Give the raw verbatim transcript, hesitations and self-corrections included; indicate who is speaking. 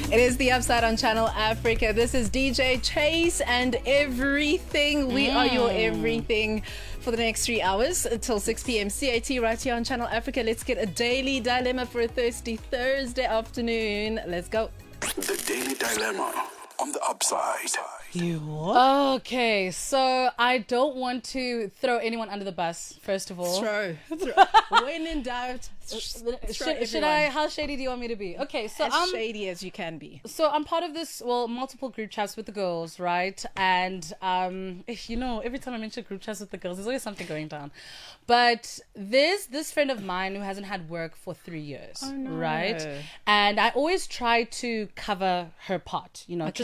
Speaker 1: It is The Upside on Channel Africa. This is D J Chase and everything. We mm. are your everything for the next three hours until six p m C A T right here on Channel Africa. Let's get a daily dilemma for a thirsty Thursday afternoon. Let's go.
Speaker 2: The Daily Dilemma on The Upside.
Speaker 3: You what?
Speaker 4: Okay, so I don't want to throw anyone under the bus, first of all.
Speaker 1: Throw. throw. When in doubt,
Speaker 4: should, should I, how shady do you want me to be? Okay, so
Speaker 1: as
Speaker 4: I'm
Speaker 1: shady as you can be.
Speaker 4: So I'm part of this, well, multiple group chats with the girls, right? And, um, you know, every time I mention group chats with the girls, there's always something going down. But there's this friend of mine who hasn't had work for three years,
Speaker 1: oh, no.
Speaker 4: right? And I always try to cover her part, you know,
Speaker 1: okay.